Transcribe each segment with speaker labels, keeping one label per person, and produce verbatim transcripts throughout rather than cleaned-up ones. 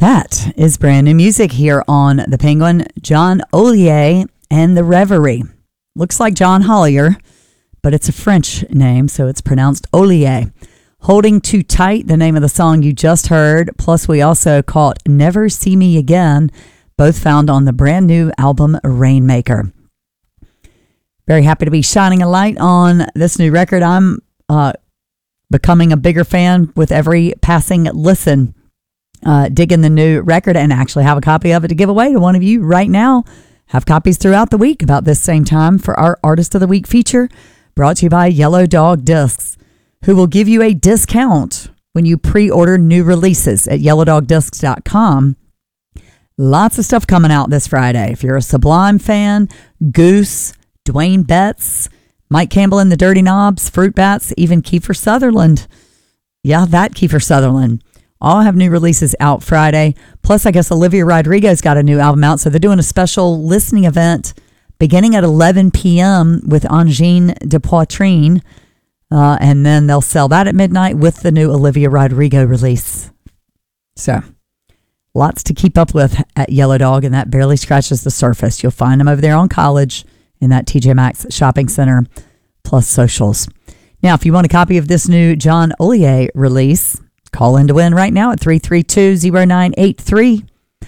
Speaker 1: That is brand new music here on The Penguin. John Ollier and the Reverie. Looks like John Hollier, but it's a French name, so it's pronounced Ollier. Holding Too Tight, the name of the song you just heard. Plus, we also caught Never See Me Again, both found on the brand new album Rainmaker. Very happy to be shining a light on this new record. I'm uh, becoming a bigger fan with every passing listen. Uh, digging the new record and actually have a copy of it to give away to one of you right now. Have copies throughout the week about this same time for our Artist of the Week feature, brought to you by Yellow Dog Discs, who will give you a discount when you pre-order new releases at yellow dog discs dot com. Lots of stuff coming out this Friday. If you're a Sublime fan, Goose, Dwayne Betts, Mike Campbell and the Dirty Knobs, Fruit Bats, even Kiefer Sutherland. Yeah, that Kiefer Sutherland. All have new releases out Friday. Plus, I guess Olivia Rodrigo's got a new album out. So they're doing a special listening event beginning at eleven p.m. with Angine de Poitrine. Uh, and then they'll sell that at midnight with the new Olivia Rodrigo release. So lots to keep up with at Yellow Dog, and that barely scratches the surface. You'll find them over there on College in that T J Maxx shopping center, plus socials. Now, if you want a copy of this new John Ollier release, call in to win right now at three three two, zero nine eight three.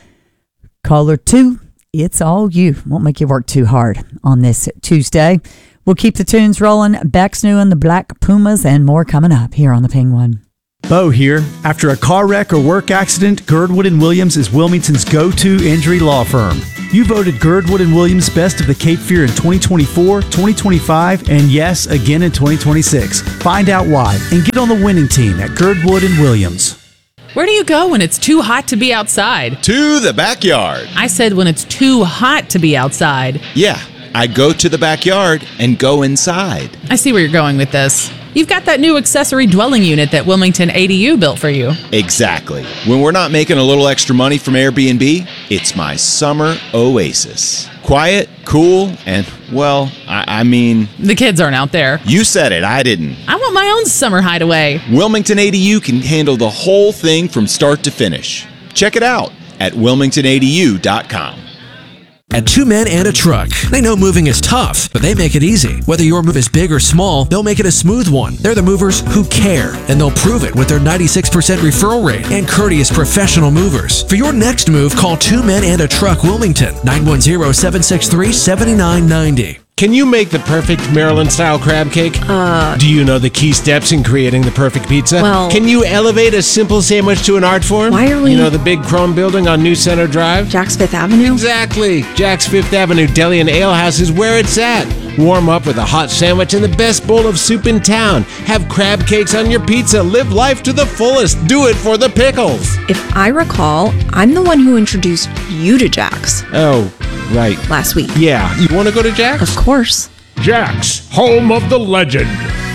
Speaker 1: Caller two, it's all you. Won't make you work too hard on this Tuesday. We'll keep the tunes rolling. Beck's new and the Black Pumas and more coming up here on The Penguin.
Speaker 2: Bo here. After a car wreck or work accident, Girdwood and Williams is Wilmington's go-to injury law firm. You voted Girdwood and Williams Best of the Cape Fear in twenty twenty-four, twenty twenty-five, and yes, again in twenty twenty-six. Find out why and get on the winning team at Girdwood and Williams.
Speaker 3: Where do you go when it's too hot to be outside?
Speaker 4: To the backyard.
Speaker 3: I said when it's too hot to be outside.
Speaker 4: Yeah, I go to the backyard and go inside.
Speaker 3: I see where you're going with this. You've got that new accessory dwelling unit that Wilmington A D U built for you.
Speaker 4: Exactly. When we're not making a little extra money from Airbnb, it's my summer oasis. Quiet, cool, and, well, I, I mean...
Speaker 3: The kids aren't out there.
Speaker 4: You said it, I didn't.
Speaker 3: I want my own summer hideaway.
Speaker 4: Wilmington A D U can handle the whole thing from start to finish. Check it out at wilmington a d u dot com.
Speaker 5: At Two Men and a Truck, they know moving is tough, but they make it easy. Whether your move is big or small, they'll make it a smooth one. They're the movers who care, and they'll prove it with their ninety-six percent referral rate and courteous professional movers. For your next move, call Two Men and a Truck Wilmington, nine one zero, seven six three, seven nine nine zero.
Speaker 6: Can you make the perfect Maryland-style crab cake?
Speaker 7: Uh...
Speaker 6: Do you know the key steps in creating the perfect pizza?
Speaker 7: Well...
Speaker 6: Can you elevate a simple sandwich to an art form?
Speaker 7: Why are we...
Speaker 6: You know the big chrome building on New Center Drive?
Speaker 7: Jack's Fifth Avenue?
Speaker 6: Exactly! Jack's Fifth Avenue Deli and Ale House is where it's at. Warm up with a hot sandwich and the best bowl of soup in town. Have crab cakes on your pizza. Live life to the fullest. Do it for the pickles.
Speaker 7: If I recall, I'm the one who introduced you to Jack's.
Speaker 6: Oh, right.
Speaker 7: Last week.
Speaker 6: Yeah. You want to go to Jack's?
Speaker 7: Of course.
Speaker 8: Jack's, home of the legend.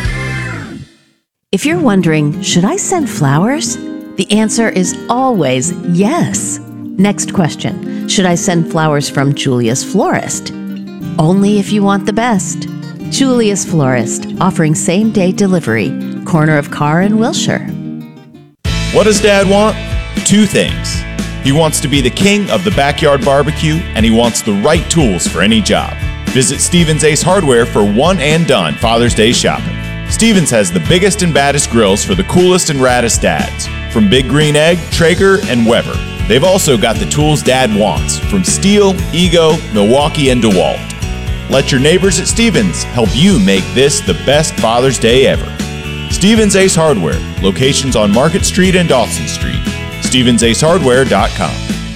Speaker 9: If you're wondering, should I send flowers? The answer is always yes. Next question. Should I send flowers from Julia's Florist? Only if you want the best. Julia's Florist, offering same-day delivery. Corner of Carr and Wilshire.
Speaker 10: What does Dad want? Two things. He wants to be the king of the backyard barbecue, and he wants the right tools for any job. Visit Stevens Ace Hardware for one and done Father's Day shopping. Stevens has the biggest and baddest grills for the coolest and raddest dads, from Big Green Egg, Traeger, and Weber. They've also got the tools Dad wants, from Stihl, Ego, Milwaukee, and DeWalt. Let your neighbors at Stevens help you make this the best Father's Day ever. Stevens Ace Hardware, locations on Market Street and Dawson Street. stevens ace hardware dot com.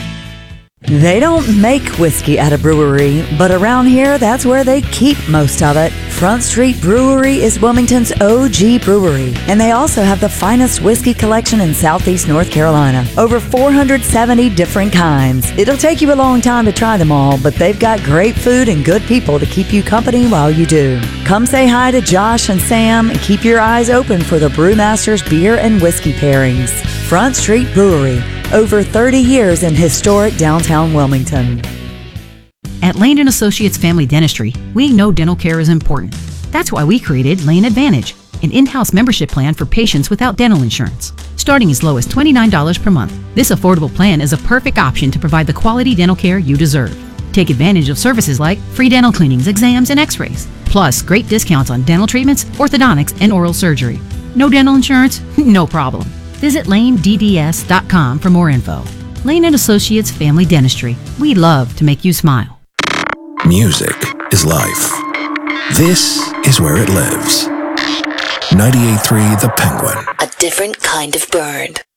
Speaker 1: They don't make whiskey at a brewery, but around here, that's where they keep most of it. Front Street Brewery is Wilmington's O G brewery, and they also have the finest whiskey collection in Southeast North Carolina. Over four hundred seventy different kinds. It'll take you a long time to try them all, but they've got great food and good people to keep you company while you do. Come say hi to Josh and Sam and keep your eyes open for the Brewmaster's beer and whiskey pairings. Front Street Brewery. Over thirty years in historic downtown Wilmington.
Speaker 11: At Lane and Associates Family Dentistry, we know dental care is important. That's why we created Lane Advantage, an in-house membership plan for patients without dental insurance. starting as low as twenty-nine dollars per month. This affordable plan is a perfect option to provide the quality dental care you deserve. Take advantage of services like free dental cleanings, exams, and x-rays. Plus, great discounts on dental treatments, orthodontics, and oral surgery. No dental insurance? No problem. Visit lane d d s dot com for more info. Lane and Associates Family Dentistry. We love to make you smile.
Speaker 12: Music is life. This is where it lives. ninety-eight point three The Penguin.
Speaker 13: A different kind of bird.